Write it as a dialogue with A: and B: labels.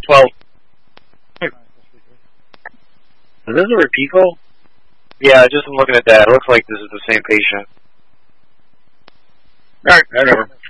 A: 12. Is this a repeat call? Yeah, just looking at that. It looks like this is the same patient.
B: Alright, whatever.